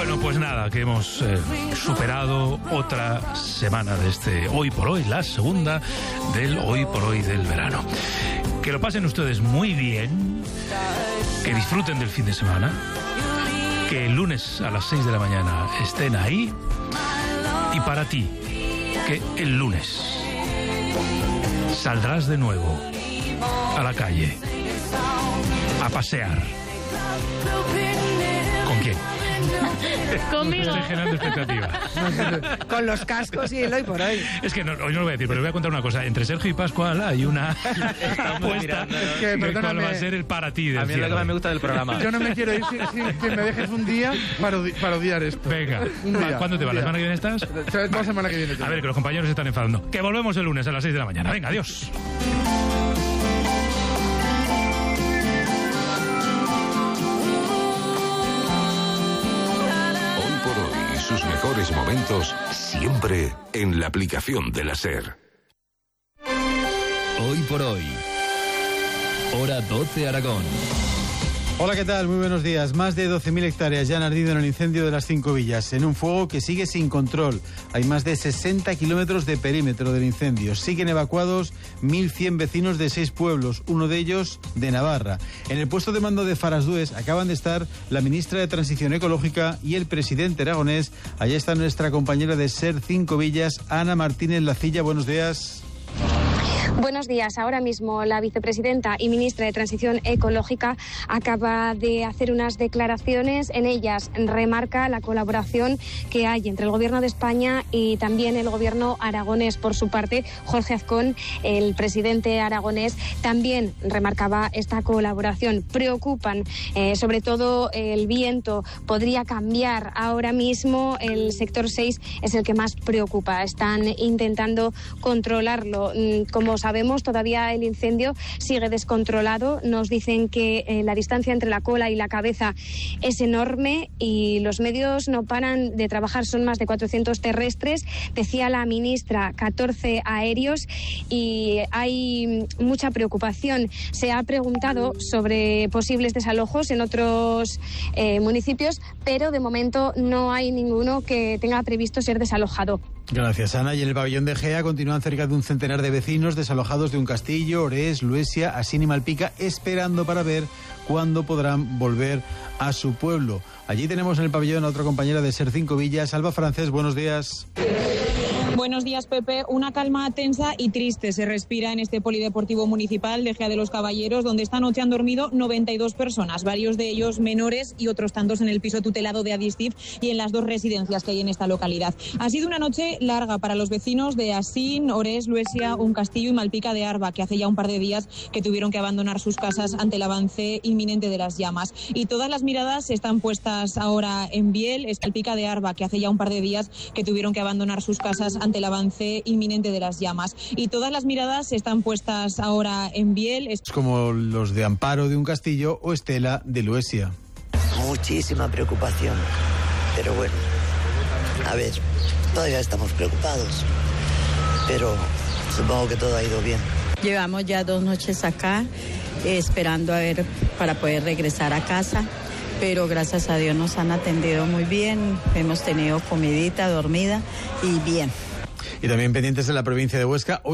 Bueno, pues nada, que hemos superado otra semana de este Hoy por Hoy, la segunda del Hoy por Hoy del verano. Que lo pasen ustedes muy bien, que disfruten del fin de semana, que el lunes a las 6 de la mañana estén ahí, y para ti, que el lunes saldrás de nuevo a la calle a pasear. ¿Con quién? Conmigo. Estoy generando expectativas. Con los cascos y el Hoy por Hoy. Es que hoy no lo voy a decir, pero les voy a contar una cosa. Entre Sergio y Pascual hay una apuesta de cuál va a ser el para ti del A mí es lo que más me gusta del programa. Yo no me quiero ir sin que me dejes un día para odiar esto. Venga, Un día, ¿cuándo te va? ¿La semana que viene estás? La semana que viene. A ver, que los compañeros se están enfadando. Que volvemos el lunes a las 6 de la mañana. Venga, adiós. Sus mejores momentos siempre en la aplicación de la SER. Hoy por Hoy. Hora 12 Aragón. Hola, ¿qué tal? Muy buenos días. Más de 12.000 hectáreas ya han ardido en el incendio de las 5 villas, en un fuego que sigue sin control. Hay más de 60 kilómetros de perímetro del incendio. Siguen evacuados 1.100 vecinos de 6 pueblos, uno de ellos de Navarra. En el puesto de mando de Farasdues acaban de estar la ministra de Transición Ecológica y el presidente aragonés. Allá está nuestra compañera de SER 5 Villas, Ana Martínez Lacilla. Buenos días. Buenos días. Ahora mismo la vicepresidenta y ministra de Transición Ecológica acaba de hacer unas declaraciones. En ellas remarca la colaboración que hay entre el Gobierno de España y también el Gobierno aragonés. Por su parte, Jorge Azcón, el presidente aragonés, también remarcaba esta colaboración. Preocupan, sobre todo el viento. Podría cambiar. Ahora mismo el sector 6 es el que más preocupa. Están intentando controlarlo. Como sabemos, todavía el incendio sigue descontrolado. Nos dicen que la distancia entre la cola y la cabeza es enorme y los medios no paran de trabajar. Son más de 400 terrestres, decía la ministra, 14 aéreos, y hay mucha preocupación. Se ha preguntado sobre posibles desalojos en otros municipios, pero de momento no hay ninguno que tenga previsto ser desalojado. Gracias, Ana. Y en el pabellón de Gea continúan cerca de un centenar de vecinos desalojados de un castillo, Orés, Luesia, Asín y Malpica, esperando para ver cuándo podrán volver a su pueblo. Allí tenemos en el pabellón a otra compañera de SER 5 Villas, Alba Francés. Buenos días. Buenos días, Pepe. Una calma tensa y triste se respira en este polideportivo municipal de Gea de los Caballeros, donde esta noche han dormido 92 personas, varios de ellos menores y otros tantos en el piso tutelado de Adistif y en las 2 residencias que hay en esta localidad. Ha sido una noche larga para los vecinos de Asín, Orés, Luesia, Un Castillo y Malpica de Arba, que hace ya un par de días que tuvieron que abandonar sus casas ante el avance inminente de las llamas. Y todas las miradas están puestas ahora en Biel, es Malpica de Arba, que hace ya un par de días que tuvieron que abandonar sus casas ante el avance inminente de las llamas. Y todas las miradas están puestas ahora en Biel. Es como los de Amparo de Un Castillo o Estela de Luesia. Muchísima preocupación, pero bueno, a ver, todavía estamos preocupados, pero supongo que todo ha ido bien. Llevamos ya 2 noches acá, esperando a ver para poder regresar a casa, pero gracias a Dios nos han atendido muy bien, hemos tenido comidita, dormida y bien. Y también pendientes de la provincia de Huesca.